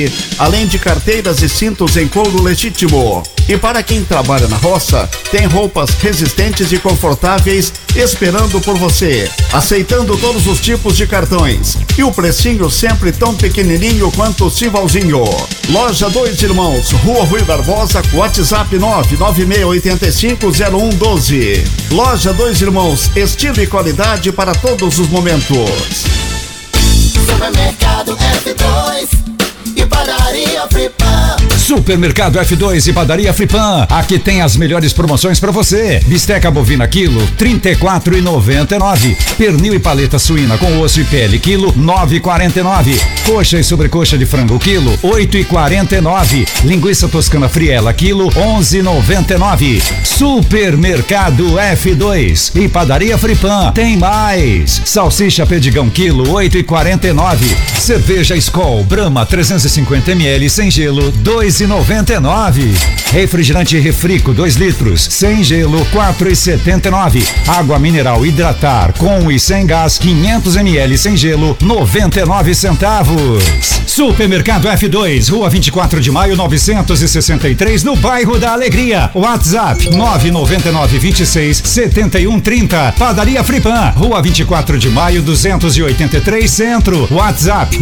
além de carteiras e cintos em couro legítimo. E para quem trabalha na roça, tem roupas resistentes e confortáveis esperando por você, aceitando todos os tipos de cartões. E o precinho sempre tão pequenininho quanto o Simvalzinho. Loja Dois Irmãos, Rua Rui Barbosa, WhatsApp 996850112. Loja Dois Irmãos, estilo e qualidade para todos os momentos. Supermercado F2 e Padaria Fripan. Supermercado F2 e Padaria Fripan. Aqui tem as melhores promoções para você. Bisteca bovina quilo, R$34,99. Pernil e paleta suína com osso e pele, quilo, R$9,49. Coxa e sobrecoxa de frango, quilo, R$8,49. Linguiça toscana friela, quilo, R$11,99. Supermercado F2 e Padaria Fripan. Tem mais. Salsicha Pedigão, quilo, R$8,49. Cerveja Skol Brahma 350 ml sem gelo, R$2,99. Refrigerante Refrico 2 litros sem gelo, R$4,79. Água mineral Hidratar com e sem gás 500 ml sem gelo, 99 centavos. Supermercado F2, Rua 24 de Maio 963, no bairro da Alegria. WhatsApp 999267130. Padaria Fripan, Rua 24 de Maio 283 Centro. WhatsApp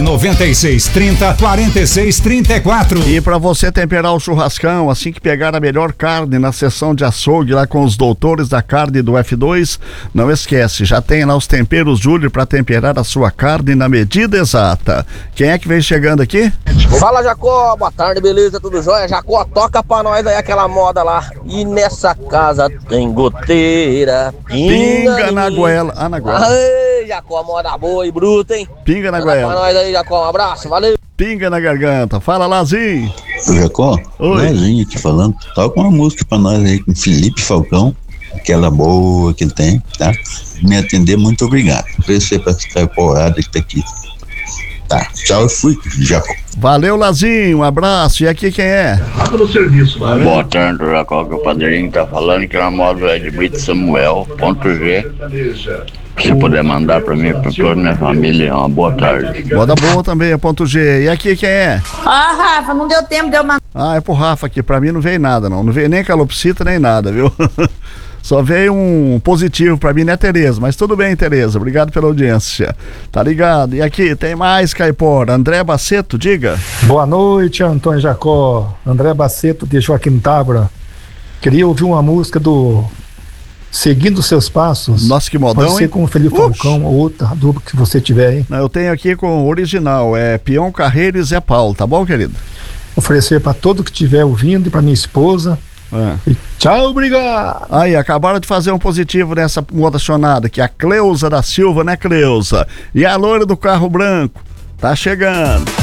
996304634. E para você temperar o churrascão, assim que pegar a melhor carne na seção de açougue lá com os doutores da carne do F2, não esquece, já tem lá os temperos Júlio para temperar a sua carne na medida exata. Quem é que vem chegando aqui? Fala, Jacó, boa tarde, beleza, tudo jóia? Jacó, toca pra nós aí aquela moda lá. E nessa casa tem goteira, pinga na goela. Ah, na goela. Ai, Jacó, moda boa e bruta, hein? Pinga na goela. Pra nós aí, Jacó, um abraço, valeu. Pinga na garganta. Fala, Lazinho. Jacó, oi. Lazinho te falando. Toca uma música pra nós aí com Felipe Falcão, aquela boa que ele tem, tá? Me atender, muito obrigado. Agradecer pra essa porrada que tá aqui. Tá, tchau, eu fui, Jacó. Valeu, Lazinho, um abraço. E aqui quem é? Pelo serviço, boa tarde, Jacó, que o padrinho tá falando que a moda é de Brito Samuel, .g. Se puder mandar pra mim, pra toda a minha família, uma boa tarde. Moda boa também, é .g. E aqui quem é? Rafa, não deu tempo de eu mandar. Ah, é pro Rafa aqui, pra mim não veio nada não veio nem calopsita nem nada, viu? Só veio um positivo pra mim, né, Tereza? Mas tudo bem, Tereza, obrigado pela audiência. Tá ligado? E aqui, tem mais, Caipora. André Baceto, diga. Boa noite, Antônio Jacó. André Baceto de Joaquim Távora. Queria ouvir uma música do Seguindo Seus Passos. Nossa, que modão, pode ser com o Felipe Falcão ou outra dupla que você tiver, hein? Não, eu tenho aqui com o original, é Peão Carreiro e Zé Paulo, tá bom, querido? Oferecer pra todo que estiver ouvindo e pra minha esposa. E tchau, obrigado. Aí, acabaram de fazer um positivo nessa moda chonada, que é a Cleusa da Silva, né, Cleusa? E a loira do carro branco, tá chegando.